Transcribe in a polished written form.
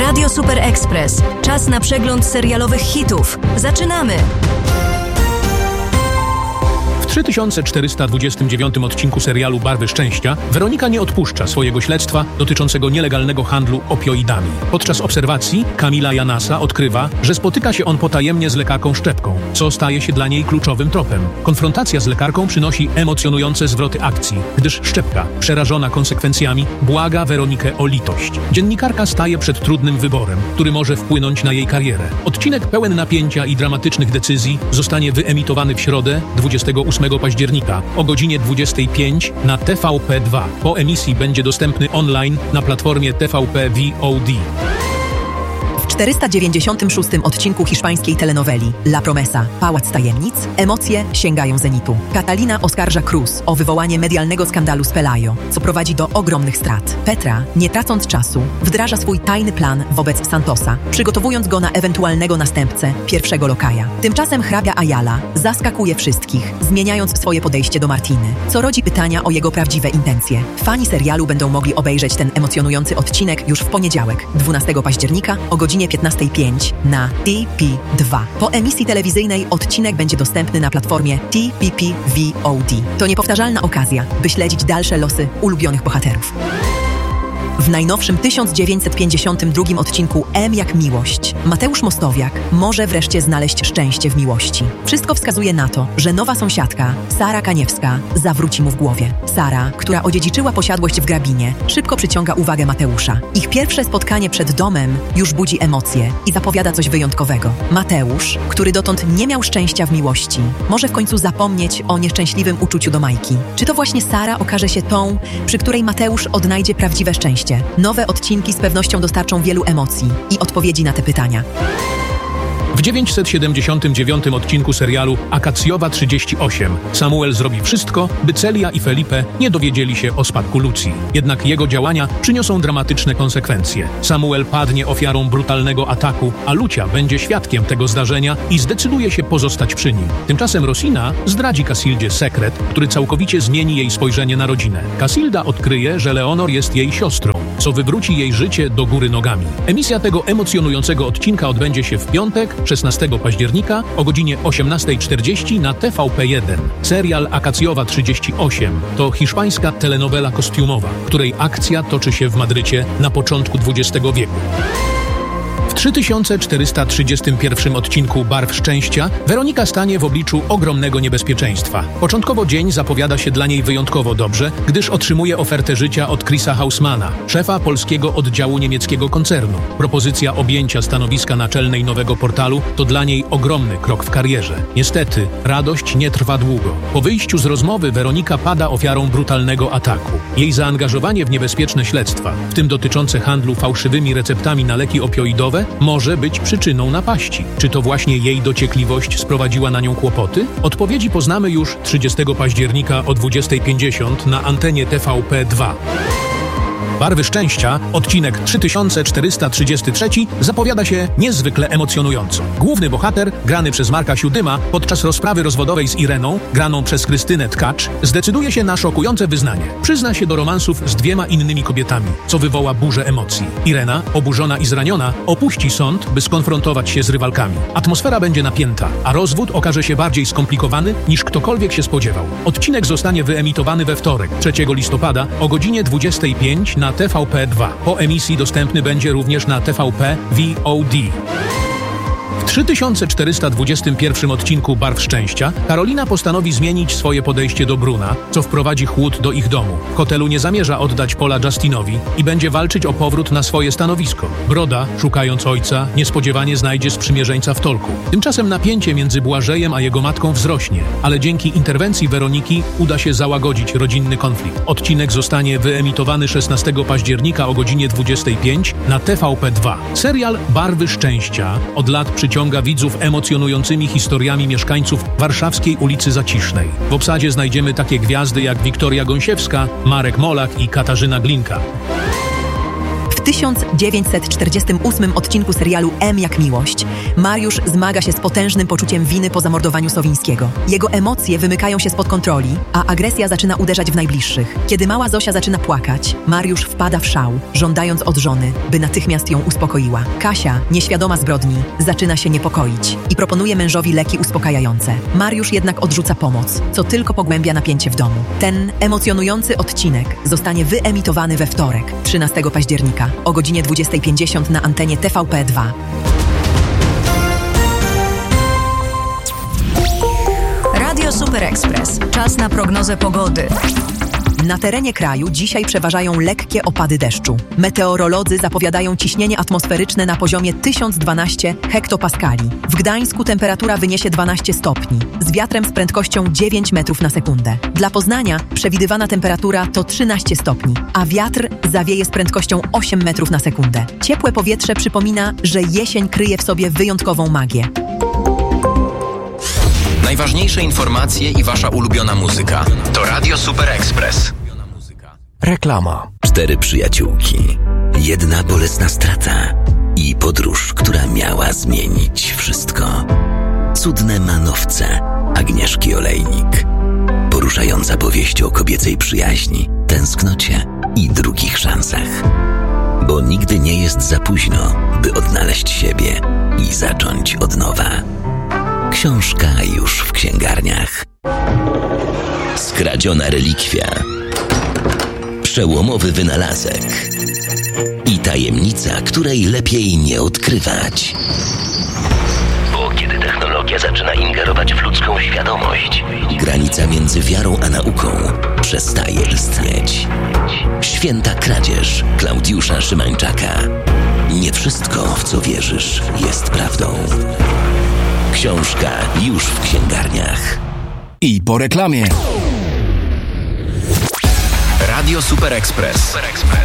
Radio Super Express. Czas na przegląd serialowych hitów. Zaczynamy! W 3429 odcinku serialu Barwy Szczęścia Weronika nie odpuszcza swojego śledztwa dotyczącego nielegalnego handlu opioidami. Podczas obserwacji Kamila Janasa odkrywa, że spotyka się on potajemnie z lekarką Szczepką, co staje się dla niej kluczowym tropem. Konfrontacja z lekarką przynosi emocjonujące zwroty akcji, gdyż Szczepka, przerażona konsekwencjami, błaga Weronikę o litość. Dziennikarka staje przed trudnym wyborem, który może wpłynąć na jej karierę. Odcinek pełen napięcia i dramatycznych decyzji zostanie wyemitowany w środę 28 października o godzinie 25 na TVP2. Po emisji będzie dostępny online na platformie TVP VOD. W 496 odcinku hiszpańskiej telenoweli La Promesa – Pałac Tajemnic emocje sięgają zenitu. Catalina oskarża Cruz o wywołanie medialnego skandalu z Pelayo, co prowadzi do ogromnych strat. Petra, nie tracąc czasu, wdraża swój tajny plan wobec Santosa, przygotowując go na ewentualnego następcę pierwszego lokaja. Tymczasem hrabia Ayala zaskakuje wszystkich, zmieniając swoje podejście do Martiny, co rodzi pytania o jego prawdziwe intencje. Fani serialu będą mogli obejrzeć ten emocjonujący odcinek już w poniedziałek, 12 października o godzinie 15:05 na TP2. Po emisji telewizyjnej odcinek będzie dostępny na platformie TPP VOD. To niepowtarzalna okazja, by śledzić dalsze losy ulubionych bohaterów. W najnowszym 1952 odcinku M jak miłość Mateusz Mostowiak może wreszcie znaleźć szczęście w miłości. Wszystko wskazuje na to, że nowa sąsiadka, Sara Kaniewska, zawróci mu w głowie. Sara, która odziedziczyła posiadłość w Grabinie, szybko przyciąga uwagę Mateusza. Ich pierwsze spotkanie przed domem już budzi emocje i zapowiada coś wyjątkowego. Mateusz, który dotąd nie miał szczęścia w miłości, może w końcu zapomnieć o nieszczęśliwym uczuciu do Majki. Czy to właśnie Sara okaże się tą, przy której Mateusz odnajdzie prawdziwe szczęście? Nowe odcinki z pewnością dostarczą wielu emocji i odpowiedzi na te pytania. W 979 odcinku serialu Akacjowa 38 Samuel zrobi wszystko, by Celia i Felipe nie dowiedzieli się o spadku Lucji. Jednak jego działania przyniosą dramatyczne konsekwencje. Samuel padnie ofiarą brutalnego ataku, a Lucia będzie świadkiem tego zdarzenia i zdecyduje się pozostać przy nim. Tymczasem Rosina zdradzi Casildzie sekret, który całkowicie zmieni jej spojrzenie na rodzinę. Casilda odkryje, że Leonor jest jej siostrą, co wywróci jej życie do góry nogami. Emisja tego emocjonującego odcinka odbędzie się w piątek, 16 października o godzinie 18:40 na TVP1. Serial Akacjowa 38 to hiszpańska telenowela kostiumowa, której akcja toczy się w Madrycie na początku XX wieku. W 3431 odcinku Barw Szczęścia Weronika stanie w obliczu ogromnego niebezpieczeństwa. Początkowo dzień zapowiada się dla niej wyjątkowo dobrze, gdyż otrzymuje ofertę życia od Chrisa Hausmana, szefa polskiego oddziału niemieckiego koncernu. Propozycja objęcia stanowiska naczelnej nowego portalu to dla niej ogromny krok w karierze. Niestety, radość nie trwa długo. Po wyjściu z rozmowy Weronika pada ofiarą brutalnego ataku. Jej zaangażowanie w niebezpieczne śledztwa, w tym dotyczące handlu fałszywymi receptami na leki opioidowe, może być przyczyną napaści. Czy to właśnie jej dociekliwość sprowadziła na nią kłopoty? Odpowiedzi poznamy już 30 października o 20:50 na antenie TVP2. Barwy Szczęścia, odcinek 3433, zapowiada się niezwykle emocjonująco. Główny bohater, grany przez Marka Siódyma, podczas rozprawy rozwodowej z Ireną, graną przez Krystynę Tkacz, zdecyduje się na szokujące wyznanie. Przyzna się do romansów z dwiema innymi kobietami, co wywoła burzę emocji. Irena, oburzona i zraniona, opuści sąd, by skonfrontować się z rywalkami. Atmosfera będzie napięta, a rozwód okaże się bardziej skomplikowany, niż ktokolwiek się spodziewał. Odcinek zostanie wyemitowany we wtorek, 3 listopada o godzinie 25 na TVP2. Po emisji dostępny będzie również na TVP VOD. W 3421 odcinku Barw Szczęścia Karolina postanowi zmienić swoje podejście do Bruna, co wprowadzi chłód do ich domu. W hotelu nie zamierza oddać Paula Justinowi i będzie walczyć o powrót na swoje stanowisko. Broda, szukając ojca, niespodziewanie znajdzie sprzymierzeńca w Tolku. Tymczasem napięcie między Błażejem a jego matką wzrośnie, ale dzięki interwencji Weroniki uda się załagodzić rodzinny konflikt. Odcinek zostanie wyemitowany 16 października o godzinie 25 na TVP2. Serial Barwy Szczęścia od lat przyciąga widzów emocjonującymi historiami mieszkańców warszawskiej ulicy Zacisznej. W obsadzie znajdziemy takie gwiazdy jak Wiktoria Gąsiewska, Marek Molak i Katarzyna Glinka. W 1948 odcinku serialu M jak miłość Mariusz zmaga się z potężnym poczuciem winy po zamordowaniu Sowińskiego. Jego emocje wymykają się spod kontroli, a agresja zaczyna uderzać w najbliższych. Kiedy mała Zosia zaczyna płakać, Mariusz wpada w szał, żądając od żony, by natychmiast ją uspokoiła. Kasia, nieświadoma zbrodni, zaczyna się niepokoić i proponuje mężowi leki uspokajające. Mariusz jednak odrzuca pomoc, co tylko pogłębia napięcie w domu. Ten emocjonujący odcinek zostanie wyemitowany we wtorek, 13 października o godzinie 20:50 na antenie TVP2. Radio Super Express. Czas na prognozę pogody. Na terenie kraju dzisiaj przeważają lekkie opady deszczu. Meteorolodzy zapowiadają ciśnienie atmosferyczne na poziomie 1012 hektopaskali. W Gdańsku temperatura wyniesie 12 stopni, z wiatrem z prędkością 9 metrów na sekundę. Dla Poznania przewidywana temperatura to 13 stopni, a wiatr zawieje z prędkością 8 metrów na sekundę. Ciepłe powietrze przypomina, że jesień kryje w sobie wyjątkową magię. Najważniejsze informacje i wasza ulubiona muzyka to Radio Super Express. Reklama. 4 przyjaciółki, jedna bolesna strata i podróż, która miała zmienić wszystko. Cudne manowce Agnieszki Olejnik. Poruszająca powieść o kobiecej przyjaźni, tęsknocie i drugich szansach. Bo nigdy nie jest za późno, by odnaleźć siebie i zacząć od nowa. Książka już w księgarniach. Skradziona relikwia. Przełomowy wynalazek. I tajemnica, której lepiej nie odkrywać. Bo kiedy technologia zaczyna ingerować w ludzką świadomość, granica między wiarą a nauką przestaje istnieć. Święta kradzież Klaudiusza Szymańczaka. Nie wszystko, w co wierzysz, jest prawdą. Książka już w księgarniach. I po reklamie. Radio Super Express.